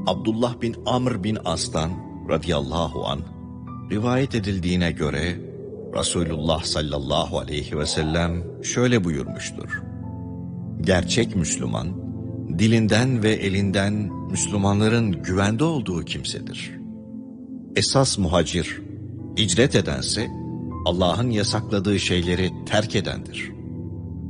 Abdullah bin Amr bin As'tan radıyallahu anh rivayet edildiğine göre Resulullah sallallahu aleyhi ve sellem şöyle buyurmuştur: Gerçek Müslüman, dilinden ve elinden Müslümanların güvende olduğu kimsedir. Esas muhacir, hicret edense Allah'ın yasakladığı şeyleri terk edendir.